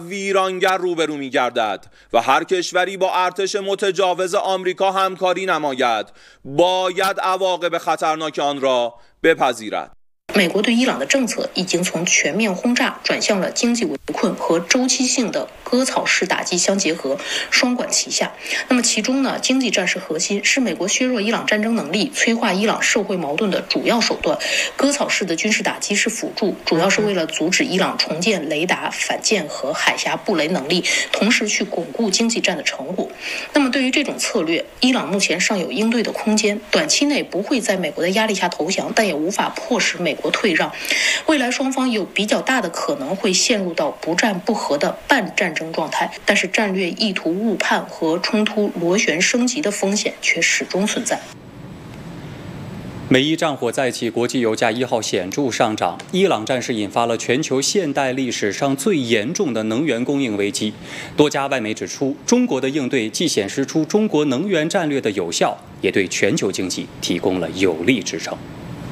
ویرانگر روبرو می‌گردد و هر کشوری با ارتش متجاوز آمریکا همکاری نماید باید عواقب خطرناک آن را بپذیرد. 美国对伊朗的政策已经从全面轰炸转向了经济围困和周期性的割草式打击相结合，双管齐下。那么其中呢，经济战是核心，是美国削弱伊朗战争能力、催化伊朗社会矛盾的主要手段。割草式的军事打击是辅助，主要是为了阻止伊朗重建雷达、反舰和海峡布雷能力，同时去巩固经济战的成果。那么对于这种策略，伊朗目前尚有应对的空间，短期内不会在美国的压力下投降，但也无法迫使美国退让，未来双方有比较大的可能会陷入到不战不和的半战争状态，但是战略意图误判和冲突螺旋升级的风险却始终存在。 美伊战火再起，国际油价1号显著上涨。伊朗战事引发了全球现代历史上最严重的能源供应危机。多家外媒指出，中国的应对既显示出中国能源战略的有效，也对全球经济提供了有力支撑。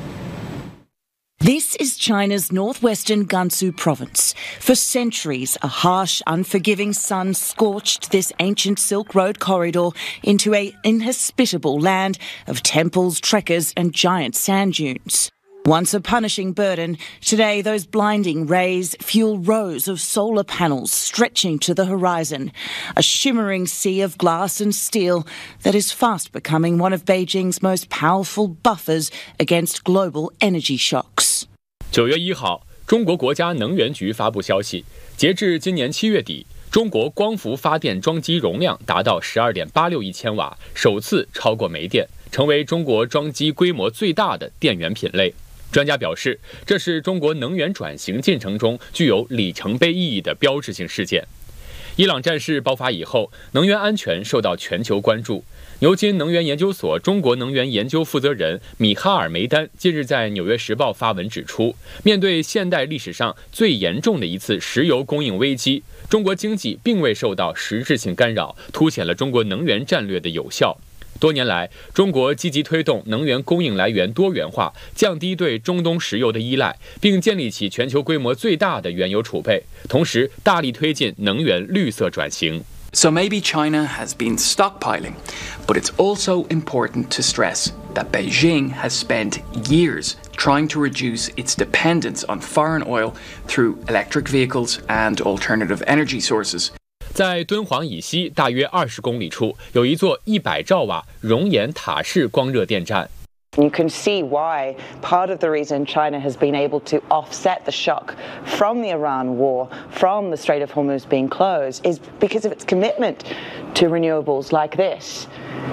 This is China's northwestern Gansu province. For centuries, a harsh, unforgiving sun scorched this ancient Silk Road corridor into an inhospitable land of temples, trekkers, and giant sand dunes. Once a punishing burden, today those blinding rays fuel rows of solar panels stretching to the horizon, a shimmering sea of glass and steel that is fast becoming one of Beijing's most powerful buffers against global energy shocks. 9月1号，中国国家能源局发布消息，截至今年7月底，中国光伏发电装机容量达到12.86亿千瓦，首次超过煤电，成为中国装机规模最大的电源品类。专家表示，这是中国能源转型进程中具有里程碑意义的标志性事件。伊朗战事爆发以后，能源安全受到全球关注。牛津能源研究所中国能源研究负责人米哈尔梅丹近日在《纽约时报》发文指出，面对现代历史上最严重的一次石油供应危机，中国经济并未受到实质性干扰，凸显了中国能源战略的有效。多年来，中国积极推动能源供应来源多元化，降低对中东石油的依赖，并建立起全球规模最大的原油储备，同时大力推进能源绿色转型。 So maybe China has been stockpiling, but it's also important to stress that Beijing has spent years trying to reduce its dependence on foreign oil through electric vehicles and alternative energy sources. 在敦煌以西大约20公里处，有一座100兆瓦熔岩塔式光热电站。 You can see why part of the reason China has been able to offset the shock from the Iran war, from the Strait of Hormuz being closed, is because of its commitment to renewables like this.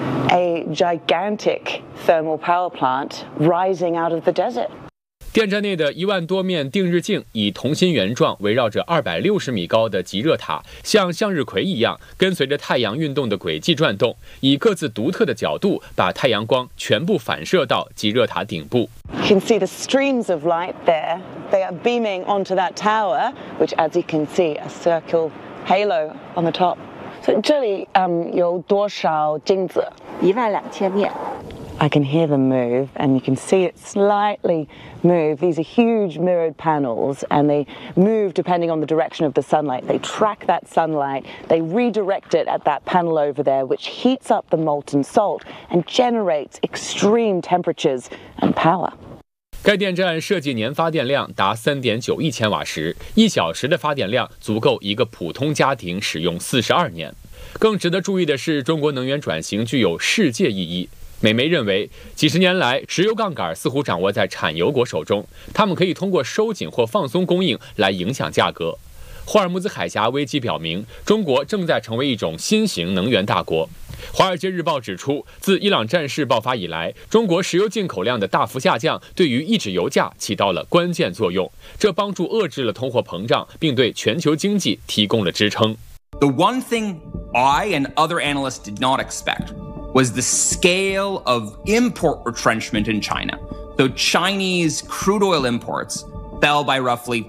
A gigantic thermal power plant rising out of the desert. 电站内的1万多面定日镜以同心圆状围绕着260米高的极热塔，像向日葵一样跟随着太阳运动的轨迹转动，以各自独特的角度把太阳光全部反射到极热塔顶部。 You can see the streams of light there. They are beaming onto that tower, which, as you can see, a circle halo on the top. So 这里有多少镜子？12000面。I can hear them move, and you can see it slightly move. These are huge mirrored panels, and they move depending on the direction of the sunlight. They track that sunlight, they redirect it at that panel over there, which heats up the molten salt and generates extreme temperatures and power. 该电站设计年发电量达3.9亿千瓦时，1小时的发电量足够一个普通家庭使用42年。更值得注意的是，中国能源转型具有世界意义。美媒认为，几十年来，石油杠杆似乎掌握在产油国手中，他们可以通过收紧或放松供应来影响价格。霍尔木兹海峡危机表明，中国正在成为一种新型能源大国。《华尔街日报》指出，自伊朗战事爆发以来，中国石油进口量的大幅下降，对于抑制油价起到了关键作用，这帮助遏制了通货膨胀，并对全球经济提供了支撑。 The one thing I and other analysts did not expect was the scale of import retrenchment in China. So Chinese crude oil imports fell by roughly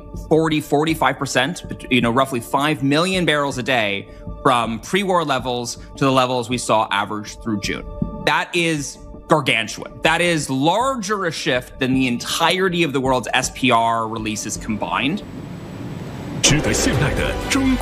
45%, roughly 5 million barrels a day from pre-war levels to the levels we saw average through June. That is gargantuan. That is larger a shift than the entirety of the world's SPR releases combined. 值得信赖的中